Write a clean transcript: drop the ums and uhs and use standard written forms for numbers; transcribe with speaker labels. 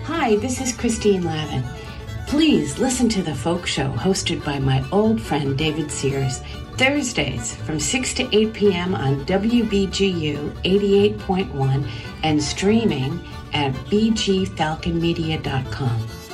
Speaker 1: Hi, this is Christine Lavin. Please listen to The Folk Show, hosted by my old friend David Sears, Thursdays from 6 to 8 p.m. on WBGU 88.1 and streaming at bgfalconmedia.com.